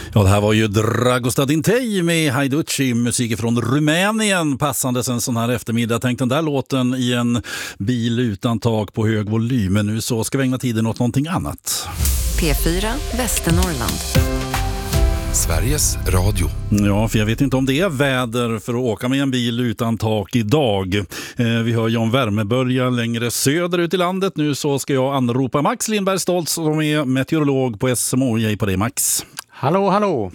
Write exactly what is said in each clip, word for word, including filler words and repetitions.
Ja, det här var ju Dragostea Dintei med Haiducci, musik från Rumänien. Passandes en sån här eftermiddag. Tänk den där låten i en bil utan tak på hög volym. Men nu så ska vi ägna tiden åt någonting annat. P fyra Västernorrland. Sveriges Radio. Ja, för jag vet inte om det är väder för att åka med en bil utan tak idag. Eh, vi hör ju om värmebölja längre söderut i landet. Nu så ska jag anropa Max Lindberg Stoltz som är meteorolog på S M H. Hej på dig, Max. Hallå, hallå.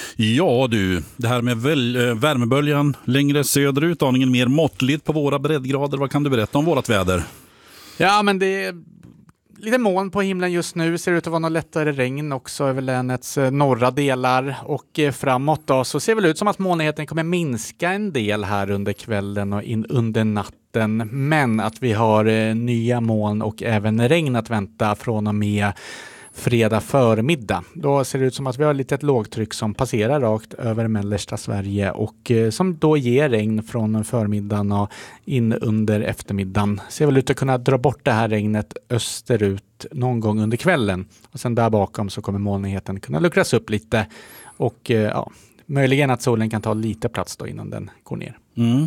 Ja du, det här med väl, äh, värmeböljan längre söderut, aningen mer måttligt på våra breddgrader. Vad kan du berätta om vårat väder? Ja, men det är lite moln på himlen just nu. Ser ut att vara något lättare regn också över länets norra delar. Och framåt då så ser det väl ut som att molnigheten kommer minska en del här under kvällen och in under natten. Men att vi har eh, nya moln och även regn att vänta från och med fredag förmiddag. Då ser det ut som att vi har ett litet lågtryck som passerar rakt över mellersta Sverige och eh, som då ger regn från förmiddagen och in under eftermiddagen. Ser väl ut att kunna dra bort det här regnet österut någon gång under kvällen. Och sen där bakom så kommer molnigheten kunna luckras upp lite och eh, ja, möjligen att solen kan ta lite plats då innan den går ner. Mm.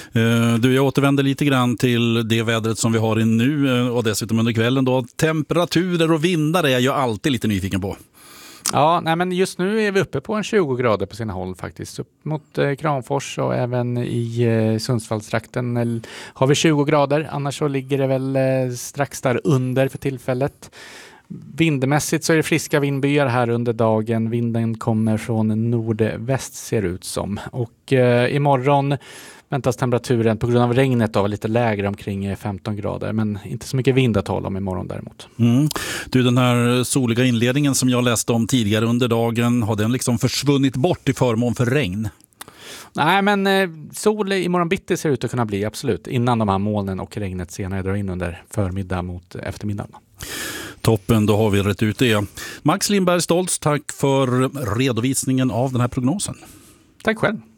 Du, jag återvänder lite grann till det vädret som vi har i nu och dessutom under kvällen då. Temperaturer och vindar är jag ju alltid lite nyfiken på. Ja, nej, men just nu är vi uppe på en tjugo grader på sina håll faktiskt. Upp mot eh, Kramfors och även i eh, Sundsvallstrakten eh, har vi tjugo grader. Annars så ligger det väl eh, strax där under för tillfället. Vindmässigt så är det friska vindbyar här under dagen. Vinden kommer från nordväst ser ut som. Och eh, imorgon väntas temperaturen på grund av regnet av lite lägre omkring femton grader. Men inte så mycket vind att tala om imorgon däremot. Mm. Du, den här soliga inledningen som jag läste om tidigare under dagen, har den liksom försvunnit bort i förmån för regn? Nej, men eh, sol imorgon bitti ser ut att kunna bli absolut. Innan de här molnen och regnet senare drar in under förmiddag mot eftermiddag. Toppen, då har vi rätt ut det. Max Lindberg Stoltz, tack för redovisningen av den här prognosen. Tack själv.